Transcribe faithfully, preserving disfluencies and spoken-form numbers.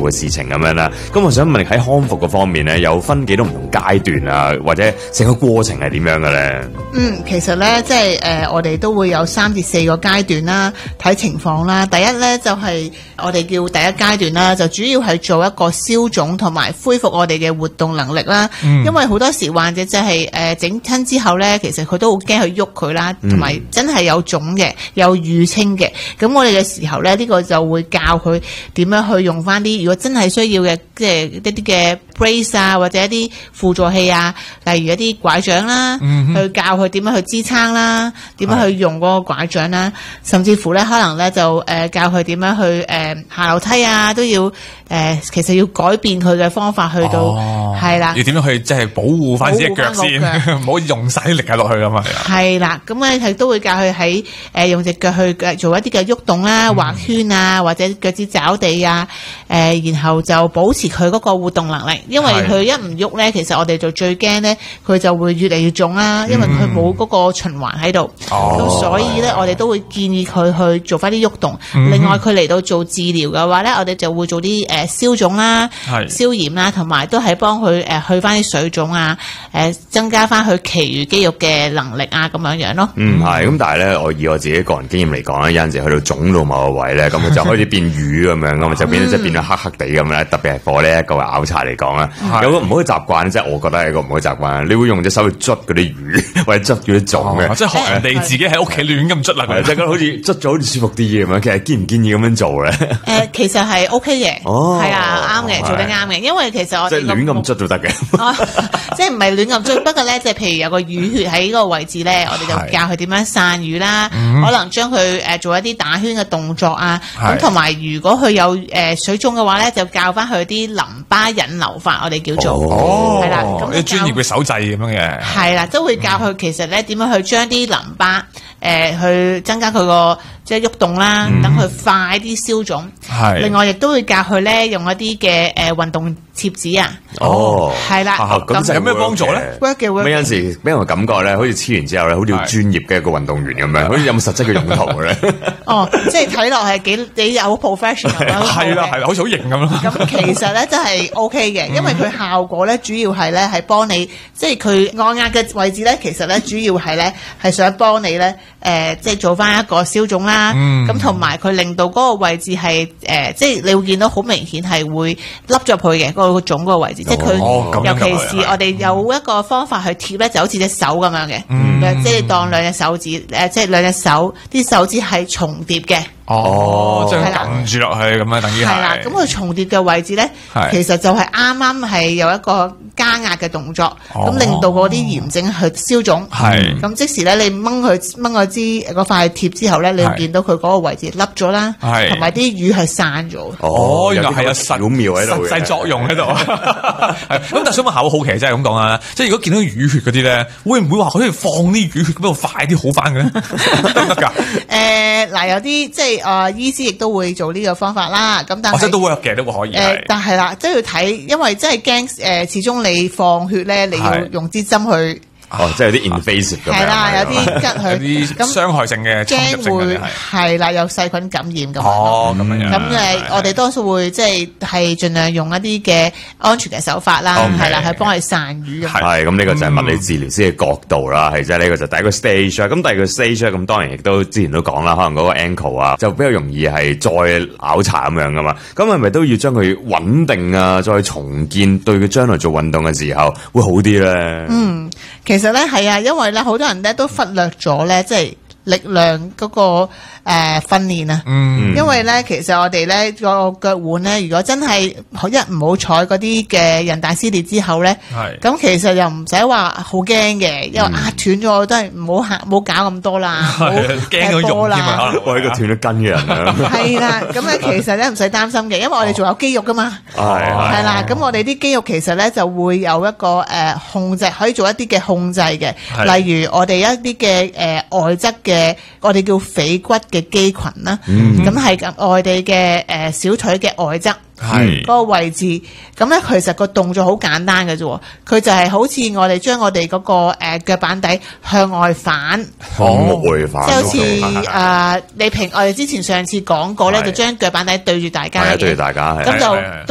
嘅事情咁樣啦。咁我想問喺康復嘅方面咧，有分幾多唔同階段啊，或者成個過程係點樣嘅咧？ 嗯，其實咧即係誒、呃，我哋都會有三至四個階段啦，睇情況啦。第一咧就係、是、我哋叫第一階段啦，就主要係做一個消腫同埋恢復我哋嘅活動能力啦。嗯、因為好多時患者即係誒整親之後咧，其實佢都好驚去喐佢啦，同埋真係有腫嘅，有淤青嘅。咁我哋嘅時候咧，呢、這個就會教佢點樣去用翻啲，如果真係需要嘅，即係一啲嘅 brace 啊，或者一啲輔助器啊，例如一啲拐杖啦，嗯、去教佢點樣去支撐啦，點樣去用嗰個拐杖啦，甚至乎咧可能咧就誒、呃、教佢點樣去誒、呃、下樓梯啊，都要誒、呃、其實要改變佢嘅方法去到係啦， 要點樣去即係保護翻自己腳先，唔好用晒啲力啊落去咁啊。 係啦，咁咧係都會教佢喺誒用隻腳去做一啲嘅喐動啦、畫圈啊，或者腳趾找地啊，誒、呃、然後就保持佢嗰個活動能力，因為佢一唔喐咧，其實我哋就最驚咧，佢就會越嚟越腫啦，因為佢冇嗰個循環喺度，咁、哦、所以咧我哋都會建議佢去做翻啲喐動。嗯、另外佢嚟到做治療嘅話咧，我哋就會做啲誒消腫啦、消炎啦，同埋都係幫佢誒去翻啲水腫啊，誒增加翻佢其餘肌肉嘅能力啊，咁樣樣咯。 嗯，係咁，但係咧，我以我自己個人經驗嚟講咧，有陣時去到腫到某個位咧，咁佢就開始變瘀咁樣，咁就變咗即係變咗黑黑地咁咧。特別係貨呢一個拗柴嚟講啦，有個唔好嘅習慣，即係我覺得係一個唔好嘅習慣。你會用隻手去捽嗰啲瘀，或者捽嗰啲腫嘅， 即係學人哋自己喺屋企亂咁捽啦， 即係覺得好似捽咗好似舒服啲咁樣。其實建唔建議咁樣做咧？ 誒，其實係 O K 嘅，係啊，啱嘅，做得啱嘅。因為其實我即係亂咁捽都得嘅， 即係唔係亂咁捽。不過咧，即係譬如有個淤血喺呢個位置咧，我哋就教佢點樣散瘀啦，可能將佢誒做一啲打圈嘅動作啊。咁同埋如果佢有誒水腫嘅話咧，就教翻佢啲淋巴引流法，我哋叫做係啦。咁啲專業嘅手掣咁樣嘅係啦，都會教佢其實咧點樣去將啲淋巴誒去增加佢個即係喐動啦，等佢快啲消腫。係另外亦都會教佢咧用一啲嘅誒運動貼紙啊。 哦， 係啦， 咁有咩幫助咧 ？work 嘅 work。 有陣時俾人個感覺咧，好似黐完之後咧，好似好專業嘅一個運動員咁樣，好似有冇實質嘅用途咧？ 哦，即係睇落係幾你有 professional 啦。 係啦係啦，好似好型咁咯。 咁其實咧真係 OK 嘅，因為佢效果咧主要係咧係幫你，即係佢按壓嘅位置咧，其實咧主要係咧係想幫你咧誒，即係做翻一個消腫啦。咁同埋佢令到嗰個位置係誒，即係你會見到好明顯係會凹咗去嘅嗰個腫嗰個位置，即係佢尤其是我哋有一個方法去貼咧，就好似隻手咁樣嘅，即係當兩隻手指誒，即係兩隻手啲手指係重疊嘅。 哦，即係撳住落去咁樣，等於係。係啦， 咁佢重疊嘅位置咧，其實就係啱啱係有一個加壓嘅動作，咁令到嗰啲炎症去消腫。係。咁即時咧，你掹佢掹嗰支嗰塊貼之後咧，你會見到佢嗰個位置凹咗啦，同埋啲瘀係散咗。 哦，原來係有小妙喺度， 實際作用喺度。係。咁但係想問下，好好奇真係咁講啊，即係如果見到淤血嗰啲咧，會唔會話可以放啲淤血咁樣快啲好翻嘅咧？得唔得㗎？誒， 嗱，有啲即係。誒、呃，醫師亦都會做呢個方法啦。咁但係， 即係都 work 嘅，都可以。誒、 呃，但係啦，即係要睇，因為真係驚誒，始終你放血咧，你要用支針去。 哦，即係有啲 invasive 咁樣， 係啦，有啲吉佢， 有啲傷害性嘅， 驚會係啦，有細菌感染咁。 哦，咁樣。 咁誒，我哋多數會即係係盡量用一啲嘅安全嘅手法啦，係啦，係幫佢散瘀咁。 係，咁呢個就係物理治療師嘅角度啦，係即係呢個就第一個 stage 啦。咁第二個 stage 咧，咁當然亦都之前都講啦，可能嗰個 ankle 啊，就比較容易係再拗柴咁樣噶嘛。咁係咪都要將佢穩定啊，再重建，對佢將來做運動嘅時候會好啲咧？嗯。 其實咧係啊，因為咧好多人咧都忽略咗咧，即係力量嗰、那個誒、呃、訓練啊。嗯，因為咧其實我哋咧個腳腕咧，如果真係一唔好彩嗰啲嘅韌帶撕裂之後咧，係咁其實又唔使話好驚嘅，因為啊斷咗都係唔好行，唔好搞咁多啦， 驚到肉添啊！ 我係個斷咗筋嘅人啊。係啦，咁咧其實咧唔使擔心嘅，因為我哋仲有肌肉噶嘛。係係啦，咁我哋啲肌肉其實咧就會有一個誒、呃、控制，可以做一啲嘅控制嘅，例如我哋一啲嘅誒外側嘅，我哋叫腓骨嘅肌群啦，咁係咁外地嘅誒小腿嘅外側。係嗰個位置，咁咧其實個動作好簡單嘅啫，佢就係好似我哋將我哋嗰個誒腳板底向外反， 向外反， 即係好似誒你平我哋之前上次講過咧，就將腳板底對住大家嘅， 對住大家， 咁就。